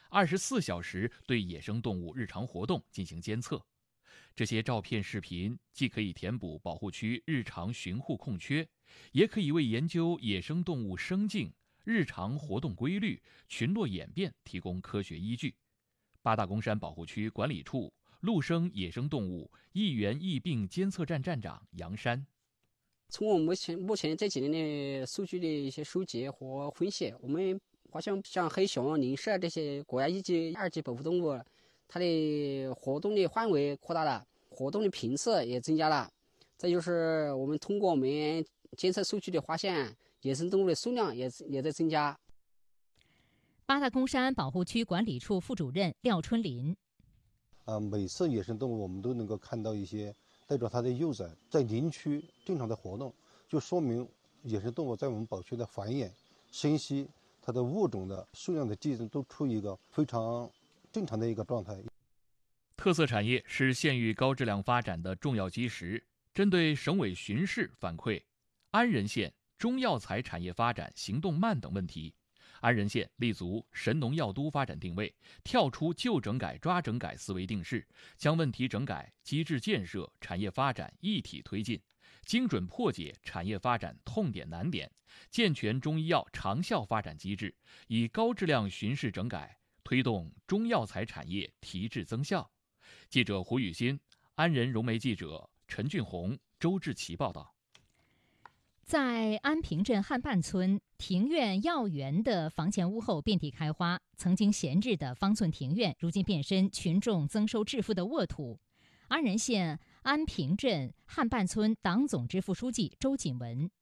24小时对野生动物日常活动进行监测。这些照片、视频既可以填补保护区日常巡护空缺，也可以为研究野生动物生境、日常活动规律、群落演变提供科学依据。八大公山保护区管理处陆生野生动物疫源疫病监测站站长杨山： 从我们目前这几年的数据的一些收集和分析，我们发现像黑熊、灵蛇这些国家1级、2级保护动物，它的活动的范围扩大了，活动的频次也增加了。再就是我们通过我们监测数据的发现，野生动物的数量也在增加。 八大公山保护区管理处副主任廖春林： 每次野生动物我们都能够看到一些带着它的幼崽在林区正常的活动，就说明野生动物在我们保区的繁衍、生息，它的物种的数量的激增都处于一个非常正常的一个状态。 特色产业是县域高质量发展的重要基石。针对省委巡视反馈安仁县中药材产业发展行动慢等问题，安仁县立足神农药都发展定位，跳出旧整改抓整改思维定势，将问题整改、机制建设、产业发展一体推进，精准破解产业发展痛点难点，健全中医药长效发展机制，以高质量巡视整改推动中药材产业提质增效。记者胡雨欣，安仁融媒记者陈俊宏、周志奇报道。 在安平镇汉办村庭院药园的房前屋后遍地开花，曾经闲置的方寸庭院，如今变身群众增收致富的沃土。安仁县安平镇汉办村党总支副书记周锦文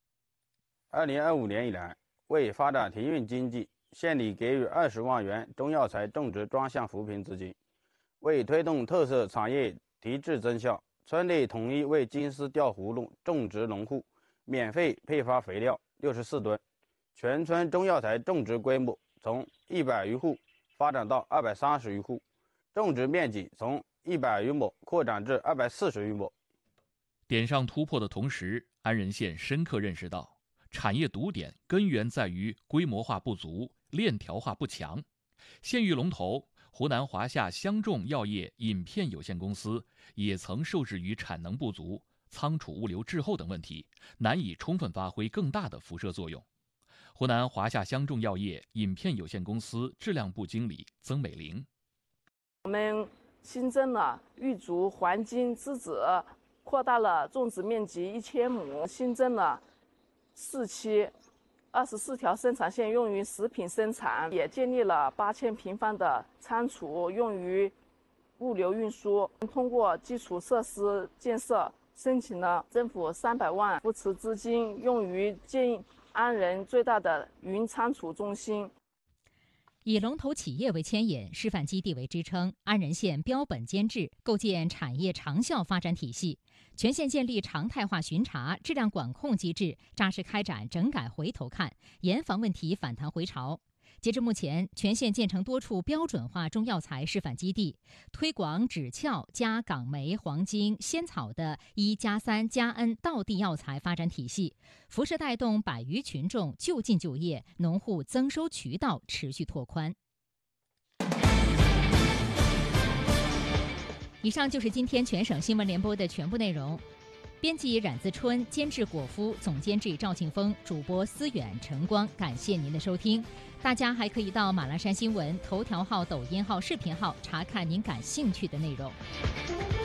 ：2025年以来，为发展庭院经济，县里给予20万元中药材种植专项扶贫资金。为推动特色产业提质增效，村内统一为金丝吊葫芦种植农户免费配发肥料64吨，全村中药材种植规模从100余户发展到230余户，种植面积从100余亩扩展至240余亩。 点上突破的同时，安仁县深刻认识到，产业堵点根源在于规模化不足、链条化不强。县域龙头湖南华夏香众药业饮片有限公司也曾受制于产能不足、仓储物流滞后等问题，难以充分发挥更大的辐射作用。湖南华夏香众药业饮片有限公司质量部经理曾美玲： 我们新增了玉竹、黄金、栀子，扩大了种植面积1000亩，新增了4期24条生产线用于食品生产，也建立了8000平方的仓储用于物流运输。通过基础设施建设，申请了政府300万扶持资金，用于建安仁最大的云仓储中心。 以龙头企业为牵引，示范基地为支撑，安仁县标本兼治，构建产业长效发展体系。全县建立常态化巡查、质量管控机制，扎实开展整改回头看，严防问题反弹回潮。截至目前，全县建成多处标准化中药材示范基地，推广枳壳加岗梅、黄精、仙草的1+3+N 道地药材发展体系，辐射带动百余群众就近就业，农户增收渠道持续拓宽。以上就是今天全省新闻联播的全部内容。编辑冉自春，监制果夫，总监制赵庆峰，主播思远、陈光。感谢您的收听。大家还可以到马栏山新闻头条号、抖音号、视频号查看您感兴趣的内容。